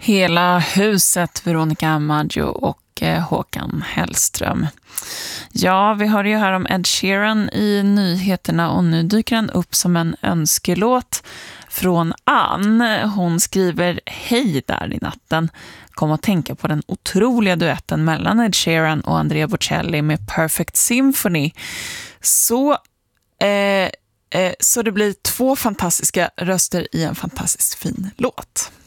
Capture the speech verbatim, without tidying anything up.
Hela huset, Veronica Maggio och eh, Håkan Hellström. Ja, vi hörde ju här om Ed Sheeran i nyheterna och nu dyker han upp som en önskelåt från Ann. Hon skriver: hej där i natten. Kom att tänka på den otroliga duetten mellan Ed Sheeran och Andrea Bocelli med Perfect Symphony. Så, eh, eh, så det blir två fantastiska röster i en fantastiskt fin låt.